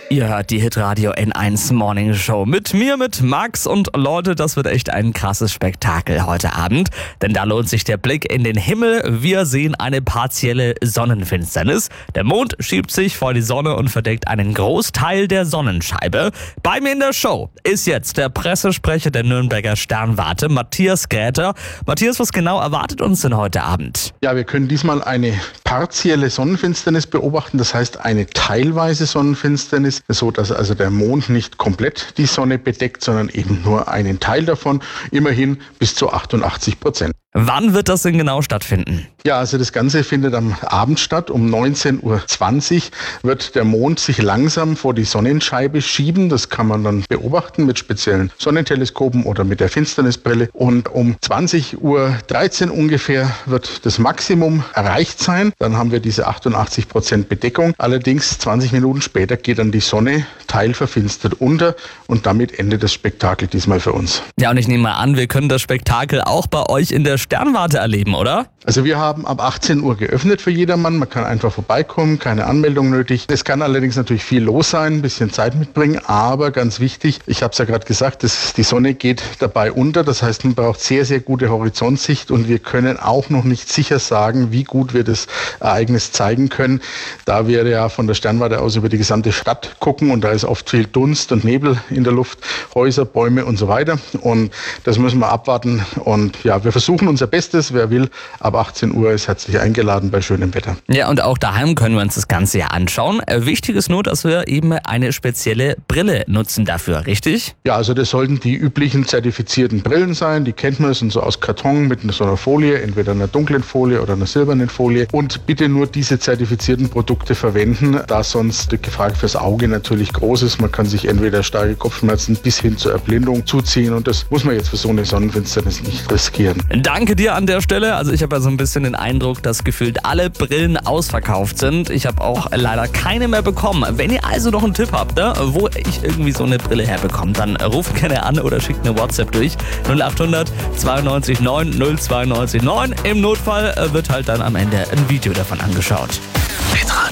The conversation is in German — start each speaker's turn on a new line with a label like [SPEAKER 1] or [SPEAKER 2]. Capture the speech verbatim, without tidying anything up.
[SPEAKER 1] Ihr hört die Hitradio N eins Morning Show mit mir, mit Max, und Leute, das wird echt ein krasses Spektakel heute Abend, denn da lohnt sich der Blick in den Himmel. Wir sehen eine partielle Sonnenfinsternis. Der Mond schiebt sich vor die Sonne und verdeckt einen Großteil der Sonnenscheibe. Bei mir in der Show ist jetzt der Pressesprecher der Nürnberger Sternwarte, Matthias Gräter. Matthias, was genau erwartet uns denn heute Abend?
[SPEAKER 2] Ja, wir können diesmal eine partielle Sonnenfinsternis beobachten, das heißt eine teilweise Sonnenfinsternis, so dass also der Mond nicht komplett die Sonne bedeckt, sondern eben nur einen Teil davon, immerhin bis zu achtundachtzig Prozent.
[SPEAKER 1] Wann wird das denn genau stattfinden?
[SPEAKER 2] Ja, also das Ganze findet am Abend statt. Um neunzehn Uhr zwanzig wird der Mond sich langsam vor die Sonnenscheibe schieben. Das kann man dann beobachten mit speziellen Sonnenteleskopen oder mit der Finsternisbrille. Und um zwanzig Uhr dreizehn ungefähr wird das Maximum erreicht sein. Dann haben wir diese achtundachtzig Prozent Bedeckung. Allerdings zwanzig Minuten später geht dann die Sonne teilverfinstert unter und damit endet das Spektakel diesmal für uns.
[SPEAKER 1] Ja, und ich nehme mal an, wir können das Spektakel auch bei euch in der Sternwarte erleben, oder?
[SPEAKER 2] Also wir haben ab achtzehn Uhr geöffnet für jedermann. Man kann einfach vorbeikommen, keine Anmeldung nötig. Es kann allerdings natürlich viel los sein, ein bisschen Zeit mitbringen, aber ganz wichtig, ich habe es ja gerade gesagt, das, die Sonne geht dabei unter. Das heißt, man braucht sehr, sehr gute Horizontsicht und wir können auch noch nicht sicher sagen, wie gut wir das Ereignis zeigen können, da wir ja von der Sternwarte aus über die gesamte Stadt gucken und da ist oft viel Dunst und Nebel in der Luft, Häuser, Bäume und so weiter, und das müssen wir abwarten und ja, wir versuchen unser Bestes. Wer will, ab achtzehn Uhr ist herzlich eingeladen bei schönem Wetter.
[SPEAKER 1] Ja, und auch daheim können wir uns das Ganze ja anschauen. Wichtig ist nur, dass wir eben eine spezielle Brille nutzen dafür, richtig?
[SPEAKER 2] Ja, also das sollten die üblichen zertifizierten Brillen sein. Die kennt man, sind so aus Karton mit so einer Folie, entweder einer dunklen Folie oder einer silbernen Folie. Und bitte nur diese zertifizierten Produkte verwenden, da sonst die Gefahr fürs Auge natürlich groß ist. Man kann sich entweder starke Kopfschmerzen bis hin zur Erblindung zuziehen und das muss man jetzt für so eine Sonnenfinsternis nicht riskieren.
[SPEAKER 1] Danke dir an der Stelle. Also ich habe ja so ein bisschen den Eindruck, dass gefühlt alle Brillen ausverkauft sind. Ich habe auch leider keine mehr bekommen. Wenn ihr also noch einen Tipp habt, ne, wo ich irgendwie so eine Brille herbekomme, dann ruft gerne an oder schickt eine WhatsApp durch. null acht hundert zweiundneunzig neun null zwei neun neun. Im Notfall wird halt dann am Ende ein Video davon angeschaut.